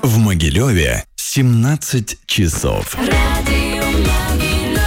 В Могилеве 17 часов. Радио Могилев.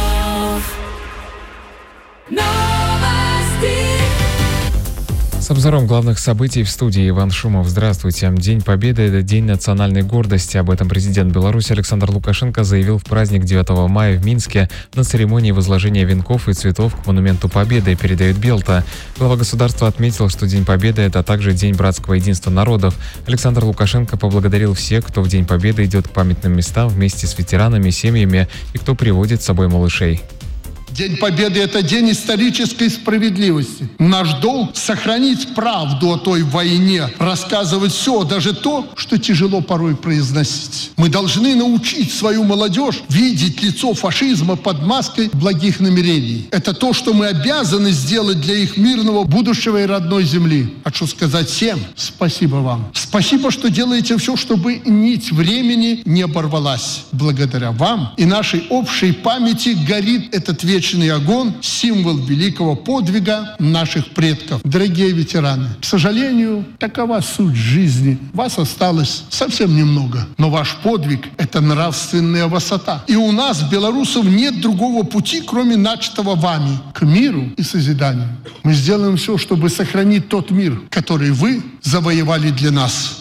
Новости. С обзором главных событий в студии Иван Шумов. Здравствуйте. День Победы – это день национальной гордости. Об этом президент Беларуси Александр Лукашенко заявил в праздник 9 мая в Минске на церемонии возложения венков и цветов к монументу Победы, передает Белта. Глава государства отметил, что День Победы – это также День братского единства народов. Александр Лукашенко поблагодарил всех, кто в День Победы идет к памятным местам вместе с ветеранами, семьями и кто приводит с собой малышей. День Победы – это день исторической справедливости. Наш долг – сохранить правду о той войне, рассказывать все, даже то, что тяжело порой произносить. Мы должны научить свою молодежь видеть лицо фашизма под маской благих намерений. Это то, что мы обязаны сделать для их мирного будущего и родной земли. Хочу сказать всем спасибо вам. Спасибо, что делаете все, чтобы нить времени не оборвалась. Благодаря вам и нашей общей памяти горит этот вечный огонь, символ великого подвига наших предков. Дорогие ветераны, к сожалению, такова суть жизни. Вас осталось совсем немного, но ваш подвиг – это нравственная высота. И у нас, белорусов, нет другого пути, кроме начатого вами, к миру и созиданию. Мы сделаем все, чтобы сохранить тот мир, который вы завоевали для нас.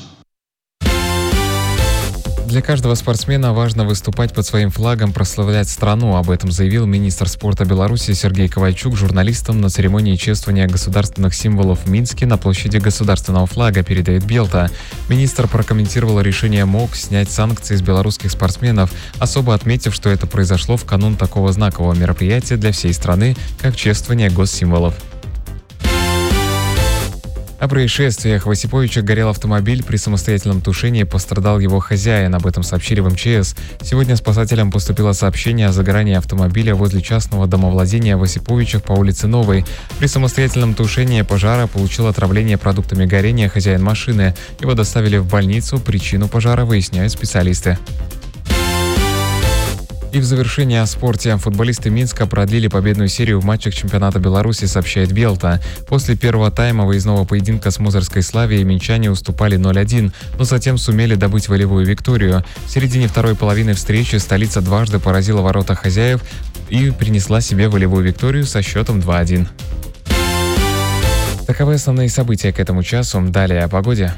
Для каждого спортсмена важно выступать под своим флагом, прославлять страну. Об этом заявил министр спорта Беларуси Сергей Ковальчук журналистам на церемонии чествования государственных символов в Минске на площади государственного флага, передает Белта. Министр прокомментировал решение МОК снять санкции с белорусских спортсменов, особо отметив, что это произошло в канун такого знакового мероприятия для всей страны, как чествование госсимволов. О происшествиях. В Осиповичах горел автомобиль. При самостоятельном тушении пострадал его хозяин. Об этом сообщили в МЧС. Сегодня спасателям поступило сообщение о загорании автомобиля возле частного домовладения в Осиповичах по улице Новой. При самостоятельном тушении пожара получил отравление продуктами горения хозяин машины. Его доставили в больницу. Причину пожара выясняют специалисты. И в завершение о спорте. Футболисты Минска продлили победную серию в матчах чемпионата Беларуси, сообщает Белта. После первого тайма выездного поединка с Мозырской Славией минчане уступали 0-1, но затем сумели добыть волевую викторию. В середине второй половины встречи столица дважды поразила ворота хозяев и принесла себе волевую викторию со счетом 2-1. Таковы основные события к этому часу. Далее о погоде.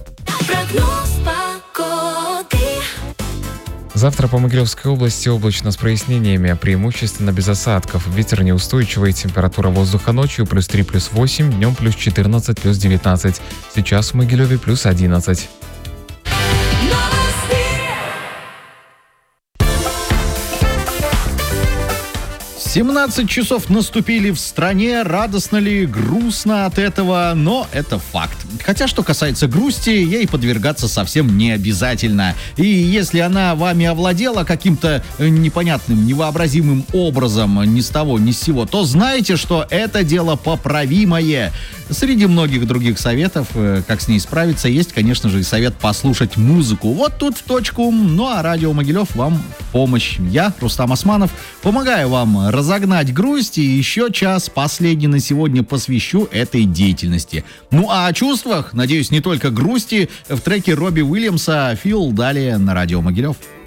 Завтра по Могилевской области облачно с прояснениями, преимущественно без осадков. Ветер неустойчивый, температура воздуха ночью +3, +8, днем +14, +19. Сейчас в Могилеве +11. 17 часов наступили в стране. Радостно ли, грустно от этого, но это факт. Хотя, что касается грусти, ей подвергаться совсем не обязательно. И если она вами овладела каким-то непонятным, невообразимым образом, ни с того, ни с сего, то знайте, что это дело поправимое. Среди многих других советов, как с ней справиться, есть, конечно же, и совет послушать музыку. Вот тут в точку. Ну а радио Могилев вам в помощь. Я, Рустам Османов, помогаю вам разогнать грусть, и еще час, последний на сегодня, посвящу этой деятельности. Ну а о чувствах, надеюсь, не только грусти, в треке Робби Уильямса «Feel» далее на радио Могилев.